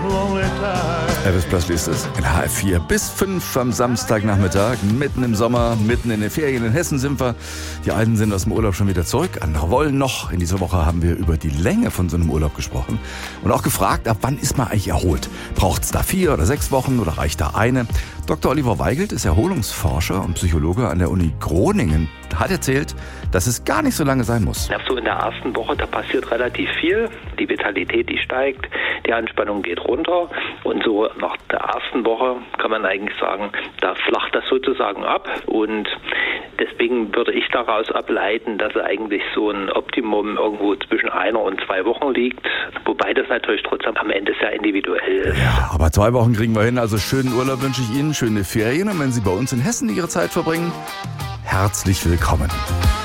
Elvis Presley ist es in HR4 bis 5 am Samstagnachmittag, mitten im Sommer, mitten in den Ferien. In Hessen sind wir. Die einen sind aus dem Urlaub schon wieder zurück, andere wollen noch. In dieser Woche haben wir über die Länge von so einem Urlaub gesprochen und auch gefragt, ab wann ist man eigentlich erholt? Braucht es da 4 oder 6 Wochen oder reicht da eine? Dr. Oliver Weigelt ist Erholungsforscher und Psychologe an der Uni Groningen. Hat erzählt, dass es gar nicht so lange sein muss. Ja, so in der ersten Woche, da passiert relativ viel. Die Vitalität, die steigt, die Anspannung geht runter. Und so nach der ersten Woche kann man eigentlich sagen, da flacht das sozusagen ab. Und deswegen würde ich daraus ableiten, dass eigentlich so ein Optimum irgendwo zwischen 1 und 2 Wochen liegt. Wobei das natürlich trotzdem am Ende sehr individuell ist. Ja, aber 2 Wochen kriegen wir hin. Also schönen Urlaub wünsche ich Ihnen, schöne Ferien. Und wenn Sie bei uns in Hessen Ihre Zeit verbringen, herzlich willkommen.